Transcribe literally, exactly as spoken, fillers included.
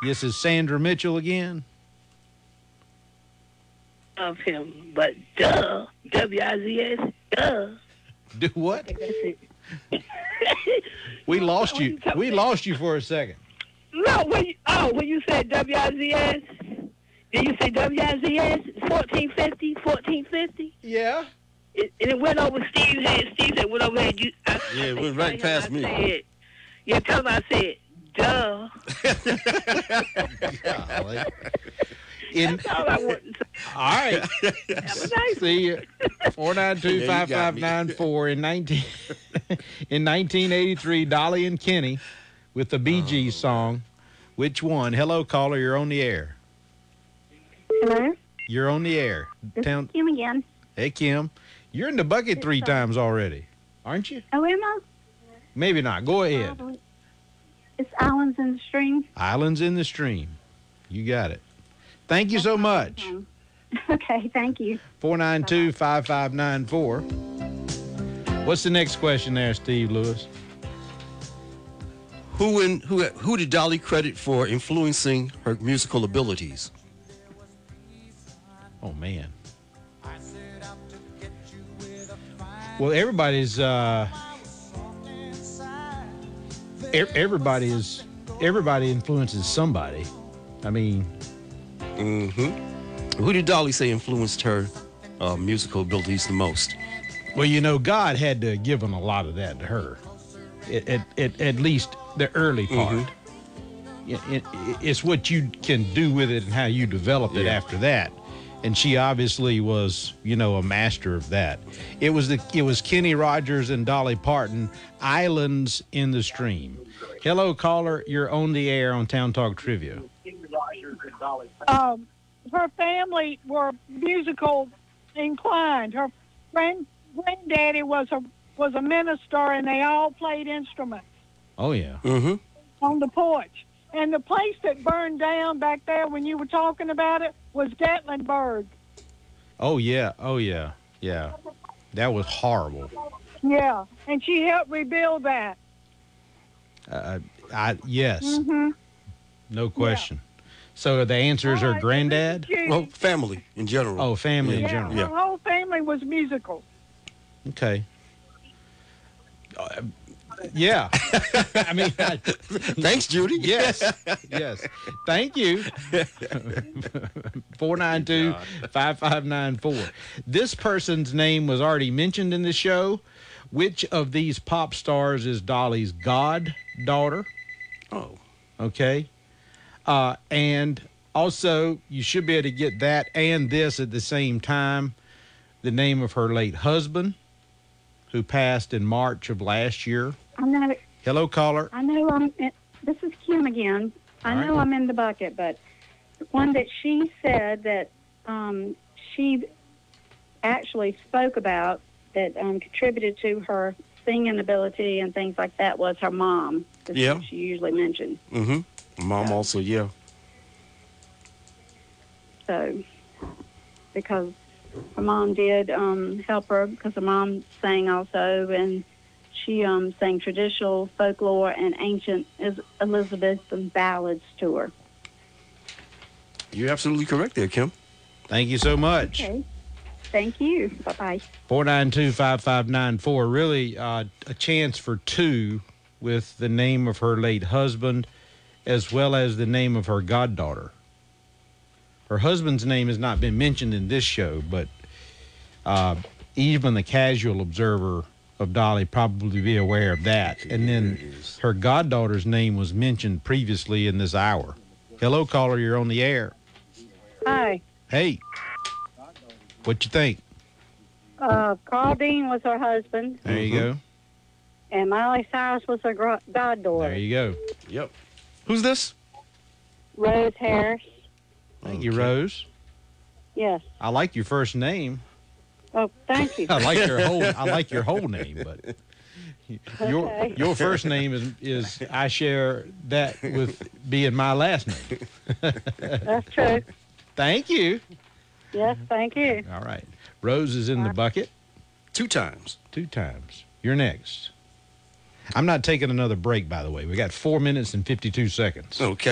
This is Sandra Mitchell again. Of him, but duh, W I Z S, duh. Do what? That's it. We lost When you. you tell We me- lost you for a second. No, when you, oh, when you said W I Z S, did you say W I Z S? fourteen fifty, fourteen fifty? Yeah. It, and it went over Steve's head. Steve said, went over head. You, I, Yeah, it I went right tell him past I me. Said, yeah, tell him I said, duh. Golly. In, That's all I want to say. all right. Have a nice See you. four nine two, five five nine four. In nineteen in nineteen eighty-three, Dolly and Kenny with the Bee Gees song. Which one? Hello, caller. You're on the air. Hello? You're on the air. This Town. is Kim again. Hey, Kim. You're in the bucket three It's, uh, times already, aren't you? Oh, am I? Maybe not. Go ahead. Probably. It's Islands in the Stream. Islands in the Stream. You got it. Thank you so much. Um, Okay, thank you. four nine two, five five nine four. What's the next question there, Steve Lewis? Who in, who who did Dolly credit for influencing her musical abilities? Oh, man. Well, everybody's, uh, e- everybody is, everybody influences somebody. I mean, Mm-hmm. Who did Dolly say influenced her uh, musical abilities the most? well, you know, God had to have given a lot of that to her, at, at, at, at least the early part. It, it, it's what you can do with it and how you develop it Yeah. after that. And she obviously was, you know, a master of that. It was the it was Kenny Rogers and Dolly Parton, Islands in the Stream. Hello, caller. You're on the air on Town Talk Trivia. Um, her family were musical inclined. Her grand granddaddy was a was a minister, and they all played instruments Oh, yeah. Mm-hmm. on the porch. And the place that burned down back there when you were talking about it was Gatlinburg. Oh, yeah. Oh, yeah. Yeah. That was horrible. Yeah, and she helped rebuild that. Uh, I Yes. Mm-hmm. No question. So the answer is her granddad? Well, family in general. Oh, family in yeah, general. her Yeah. whole family was musical. Okay. Uh, yeah. I mean, I, Thanks, Judy. yes. Yes. Thank you. four nine two, five five nine four. This person's name was already mentioned in the show. Which of these pop stars is Dolly's goddaughter? Oh. Okay. Uh, and also, you should be able to get that and this at the same time. The name of her late husband, who passed in March of last year. I know. Hello, caller. I know. I'm. This is Kim again. I All know right. I'm in the bucket, but one that she said that um, she actually spoke about that um, contributed to her singing ability and things like that was her mom. That's Yeah. what she usually mentioned. Mm-hmm. Mom also, yeah. So, because her mom did um, help her, because her mom sang also, and she um, sang traditional folklore and ancient is- Elizabethan ballads to her. You're absolutely correct there, Kim. Thank you so much. Okay. Thank you. Bye-bye. four nine two, five five nine four. Really uh, a chance for two with the name of her late husband as well as the name of her goddaughter. Her husband's name has not been mentioned in this show, but uh, even the casual observer of Dolly probably be aware of that. And then her goddaughter's name was mentioned previously in this hour. Hello, caller. You're on the air. Hi. Hey. What you think? Uh, Carl Dean was her husband, There you go. and Miley Cyrus was her gr- goddaughter. There you go. Yep. Who's this? Rose Harris. Thank you, Okay. Rose. Yes. I like your first name. Oh, thank you. I like your whole. I like your whole name, but your Okay. your first name is is I share that with being my last name. That's true. Thank you. Yes, thank you. All right, Rose is in the bucket Two times. two times. You're next. I'm not taking another break, by the way. We got four minutes and fifty-two seconds. Okay.